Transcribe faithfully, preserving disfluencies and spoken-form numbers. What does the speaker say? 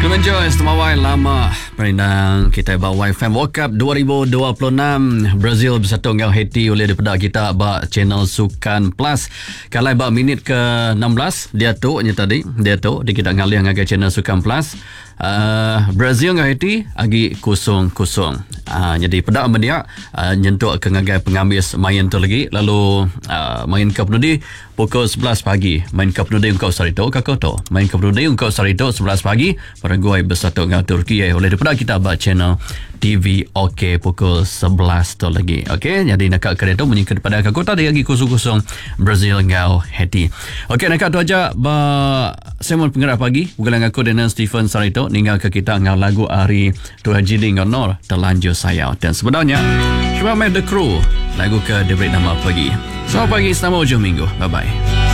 Menjoy Istimawai lama perindang kita bawa F M World Cup dua ribu dua puluh enam Brazil bersatu dengan Haiti oleh daripada kita bak channel Sukan Plus. Kalau bak minit ke enam belas dia tu nya tadi dia tu di kita ngalih ngagai channel Sukan Plus. Uh, Brazil dengan Haiti agi kosong-kosong. Uh, jadi pedak mendia uh, nyentuk ke ngagai pengambis main tu lagi lalu uh, main ke penudi pukul sebelas pagi main ke penudi engkau sarito kakau tu main ke penudi engkau sarito sebelas pagi Paraguay bersatu dengan Turki oleh daripada kita buat channel T V OK pukul sebelas tu lagi. Okey, jadi nak kereta bunyi kepada kakau tadi lagi kosong-kosong Brazil dengan Haiti. Okey, nak tu aja ba semua penggerak pagi bukan aku dengan Stephen Sarito ninggal ke kita dengan lagu Ari Tu Haji dengan Nor terlanjur saya dan sebenarnya cuma main The Crew lagu ke diberi nama pagi. Selamat pagi, selamat hujung minggu. Bye bye.